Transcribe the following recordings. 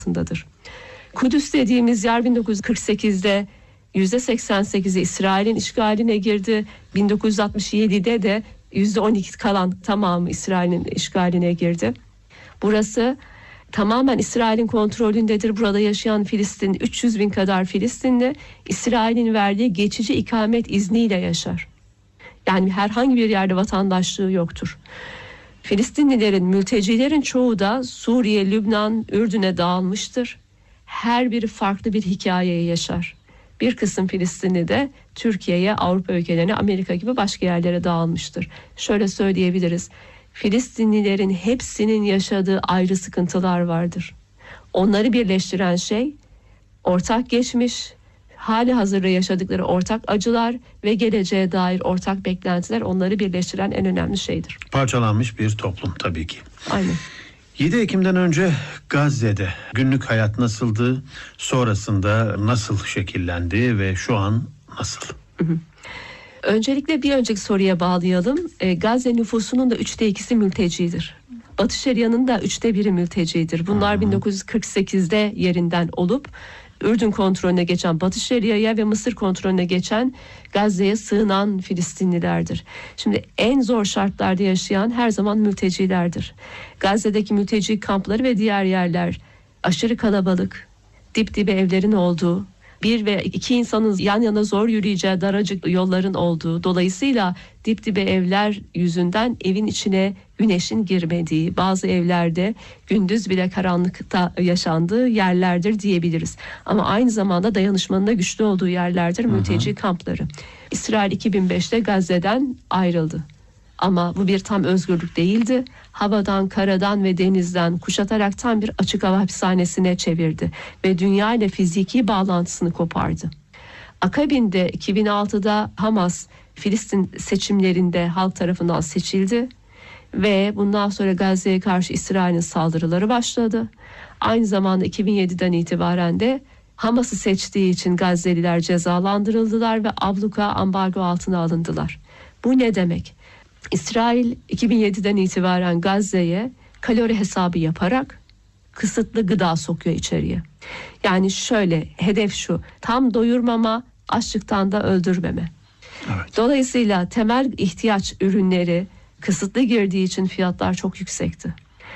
altındadır. Kudüs dediğimiz yer 1948'de %88'i İsrail'in işgaline girdi. 1967'de de %12 kalan tamamı İsrail'in işgaline girdi. Burası tamamen İsrail'in kontrolündedir. Burada yaşayan Filistin, 300 bin kadar Filistinli İsrail'in verdiği geçici ikamet izniyle yaşar. Yani herhangi bir yerde vatandaşlığı yoktur. Filistinlilerin, mültecilerin çoğu da Suriye, Lübnan, Ürdün'e dağılmıştır. Her biri farklı bir hikayeyi yaşar. Bir kısım Filistinli de Türkiye'ye, Avrupa ülkelerine, Amerika gibi başka yerlere dağılmıştır. Şöyle söyleyebiliriz. Filistinlilerin hepsinin yaşadığı ayrı sıkıntılar vardır. Onları birleştiren şey ortak geçmiş, hali hazırda yaşadıkları ortak acılar ve geleceğe dair ortak beklentiler onları birleştiren en önemli şeydir. Parçalanmış bir toplum tabii ki. Aynen. 7 Ekim'den önce Gazze'de günlük hayat nasıldı? Sonrasında nasıl şekillendi ve şu an nasıl? Öncelikle bir önceki soruya bağlayalım. Gazze nüfusunun da 2/3'ü mültecidir. Batı Şeria'nın da 1/3'ü mültecidir. Bunlar 1948'de yerinden olup Ürdün kontrolüne geçen Batı Şeria'ya ve Mısır kontrolüne geçen Gazze'ye sığınan Filistinlilerdir. Şimdi en zor şartlarda yaşayan her zaman mültecilerdir. Gazze'deki mülteci kampları ve diğer yerler aşırı kalabalık, dip dibe evlerin olduğu, bir ve iki insanın yan yana zor yürüyeceği daracık yolların olduğu, dolayısıyla dip dibe evler yüzünden evin içine güneşin girmediği, bazı evlerde gündüz bile karanlıkta yaşandığı yerlerdir diyebiliriz. Ama aynı zamanda dayanışmanın da güçlü olduğu yerlerdir mülteci kampları. İsrail 2005'te Gazze'den ayrıldı. Ama bu bir tam özgürlük değildi. Havadan, karadan ve denizden kuşatarak tam bir açık hava hapishanesine çevirdi ve dünya ile fiziki bağlantısını kopardı. Akabinde 2006'da Hamas Filistin seçimlerinde halk tarafından seçildi ve bundan sonra Gazze'ye karşı İsrail'in saldırıları başladı. Aynı zamanda 2007'den itibaren de Hamas'ı seçtiği için Gazze'liler cezalandırıldılar ve abluka, ambargo altına alındılar. Bu ne demek? İsrail 2007'den itibaren Gazze'ye kalori hesabı yaparak kısıtlı gıda sokuyor içeriye. Yani şöyle, hedef şu: tam doyurmama, açlıktan da öldürmeme. Evet. Dolayısıyla temel ihtiyaç ürünleri kısıtlı girdiği için fiyatlar çok yüksekti.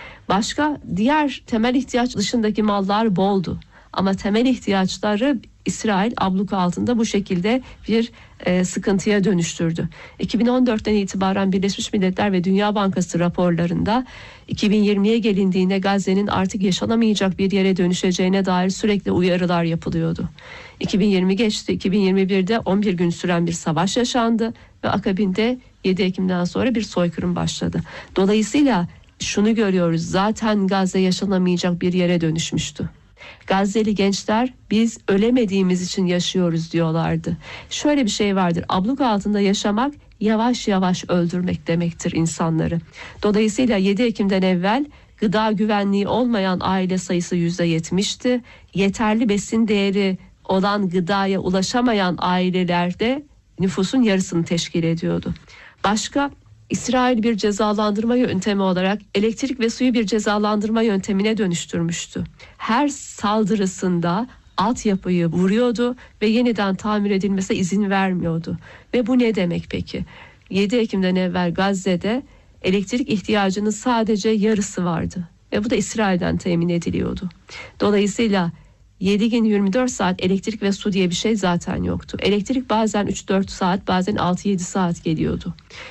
Başka diğer temel ihtiyaç dışındaki mallar boldu. Ama temel ihtiyaçları İsrail abluka altında bu şekilde bir sıkıntıya dönüştürdü. 2014'ten itibaren Birleşmiş Milletler ve Dünya Bankası raporlarında 2020'ye gelindiğinde Gazze'nin artık yaşanamayacak bir yere dönüşeceğine dair sürekli uyarılar yapılıyordu. 2020 geçti. 2021'de 11 gün süren bir savaş yaşandı ve akabinde 7 Ekim'den sonra bir soykırım başladı. Dolayısıyla şunu görüyoruz: zaten Gazze yaşanamayacak bir yere dönüşmüştü. Gazze'li gençler biz ölemediğimiz için yaşıyoruz diyorlardı. Şöyle bir şey vardır: abluka altında yaşamak yavaş yavaş öldürmek demektir insanları. Dolayısıyla 7 Ekim'den evvel gıda güvenliği olmayan aile sayısı %70'ti. Yeterli besin değeri olan gıdaya ulaşamayan ailelerde nüfusun yarısını teşkil ediyordu. Başka, İsrail bir cezalandırma yöntemi olarak elektrik ve suyu bir cezalandırma yöntemine dönüştürmüştü. Her saldırısında altyapıyı vuruyordu ve yeniden tamir edilmesine izin vermiyordu. Ve bu ne demek peki? 7 Ekim'den evvel Gazze'de elektrik ihtiyacının sadece yarısı vardı ve bu da İsrail'den temin ediliyordu. Dolayısıyla 7 gün 24 saat elektrik ve su diye bir şey zaten yoktu. Elektrik bazen 3-4 saat, bazen 6-7 saat geliyordu.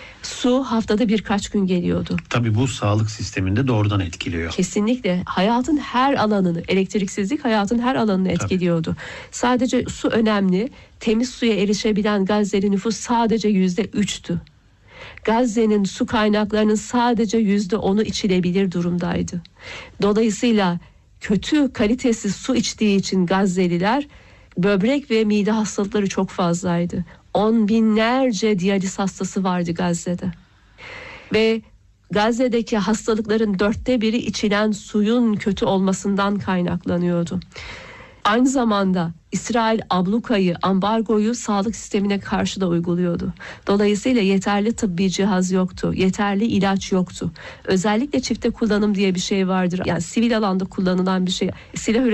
Su haftada birkaç gün geliyordu. Tabii bu sağlık sisteminde doğrudan etkiliyor. Kesinlikle hayatın her alanını, elektriksizlik hayatın her alanını etkiliyordu. Tabii. Sadece su önemli. Temiz suya erişebilen Gazze'li nüfus sadece %3'tü. Gazze'nin su kaynaklarının sadece %10'u içilebilir durumdaydı. Dolayısıyla kötü, kalitesiz su içtiği için Gazze'liler böbrek ve mide hastalıkları çok fazlaydı. 10 binlerce diyaliz hastası vardı Gazze'de. Ve Gazze'deki hastalıkların 1/4 içilen suyun kötü olmasından kaynaklanıyordu. Aynı zamanda İsrail ablukayı, ambargoyu sağlık sistemine karşı da uyguluyordu. Dolayısıyla yeterli tıbbi cihaz yoktu, yeterli ilaç yoktu. Özellikle çifte kullanım diye bir şey vardır. Yani sivil alanda kullanılan bir şey. Silah